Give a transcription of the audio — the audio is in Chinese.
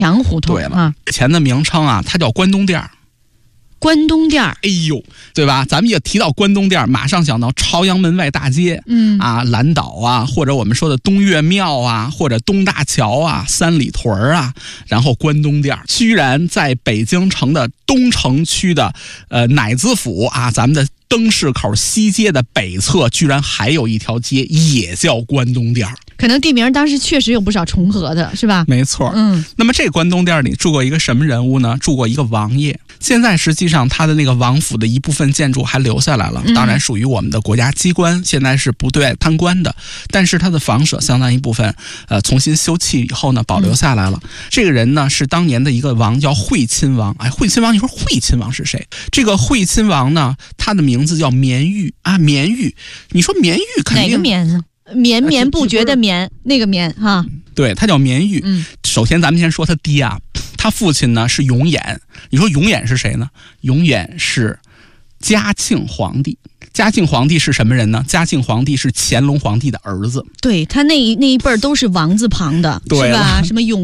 杨胡同。 对了，以前的名称啊，它叫关东店。 关东店， 哎呦，对吧？咱们也提到关东店，马上想到朝阳门外大街，蓝岛啊，或者我们说的东岳庙啊，或者东大桥啊，三里屯啊，然后关东店居然在北京城的东城区的乃资府啊，咱们的灯市口西街的北侧，居然还有一条街也叫关东店。 可能地名当时确实有不少重合的，是吧？ 没错。那么这关东店里住过一个什么人物呢？住过一个王爷。现在实际上他的那个王府的一部分建筑还留下来了，当然属于我们的国家机关，现在是不对外参观的。但是他的房舍相当一部分重新修葺以后呢，保留下来了。这个人呢是当年的一个王，叫惠亲王。哎，惠亲王，你说惠亲王是谁？这个惠亲王呢，他的名字叫绵玉啊，绵玉。你说绵玉肯定哪个绵呢？绵绵不绝的绵，那个绵哈。 对，他叫绵玉。首先咱们先说他爹啊，他父亲呢是永琰。你说永琰是谁呢？永琰是嘉庆皇帝。嘉庆皇帝是什么人呢？嘉庆皇帝是乾隆皇帝的儿子。 对，他那一辈儿都是王字旁的，是吧？什么永